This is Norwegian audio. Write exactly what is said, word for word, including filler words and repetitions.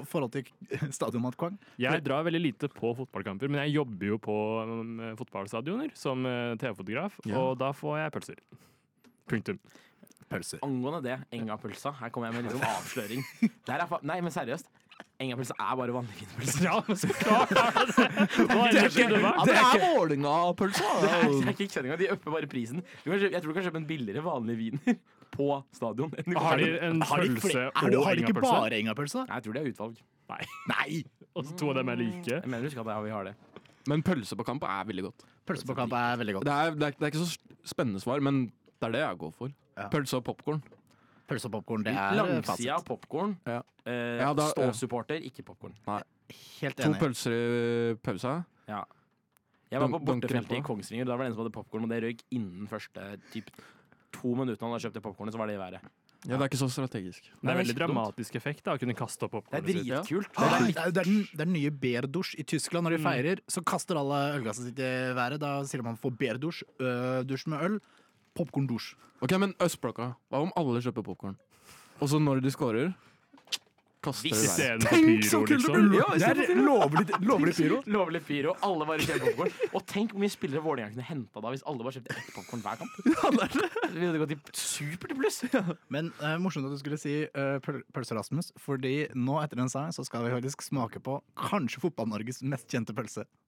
forhold til stadionmat, Kwang? Jeg drar veldig lite på fotballkamper, men jeg jobber jo på um, fotballstadioner som uh, T V-fotograf, Ja. og da får jeg pølser. Punktum. Pølser. Angående det, Engapølsa. Her kommer jeg med liksom avsløring. Det her er fa Nei, men seriøst. Engapølsa er bare vanlig wienerpølse. Ja, men så klart er det det! Hva ellers skulle det vært? Det er Vålerenga-pølsa! Det er, det er ikke køddinga. De upper bare prisen. Du kan kjøpe, jeg tror du kan kjøpe en billigere vanlig wiener på stadion. enn du kan Har de kjøpe- en Har de, pølse flere, og har de, har de ikke engapølse? bare engapølse? Nei, jeg tror det er utvalg. Nei. Nei! Og så to av dem er like. Jeg mener husk at det er- vi har det. Men pølse på kamp er veldig godt. Pølse på kamp er veldig godt. Det er, det er, det er ikke så spennende svar, men det er det jeg går for. Ja. Pølse og popkorn. Pølse og popcorn, det er Langsida fasit. popkorn. Ja. Eh, Ja, da- Ståsupporter, ikke popkorn. Helt To enig. pølser i pausa. Ja. Jeg var på Dun- dunker bortefeltet i på. Kongsvinger. Da var det en som hadde popkorn, og det røyk innen første typ, to minutter han hadde kjøpt det popkornet, så var det i været. Ja, det er ikke så strategisk. Det er Nei, veldig det er dramatisk effekt da, å kunne kaste opp Det er popcornet sitt. dritkult. Det er, Det er det, er, det, er den, det er den nye Berdusj i Tyskland. Når de feirer, så kaster alle ølglasset sitt i været. Da sier de man får Berdusj, øh, dusj med øl, popkorndusj. Ok, men Østblokka. Hva om alle kjøper popkorn? Og så når de scorer, kaster de Hvis- veien. Istedenfor pyro, liksom. Det er lovlig, lovlig pyro. lovlig pyro. Alle bare kjøper popkorn. Og tenk hvor mye spillere Vålerenga kunne henta da hvis alle bare kjøpte ett popkorn hver kamp. Det ville gått i super til pluss. Men uh, morsomt at du skulle si uh, pøl pølse Rasmus, fordi nå etter en sang så skal vi faktisk smake på kanskje Fotball-Norges mest kjente pølse.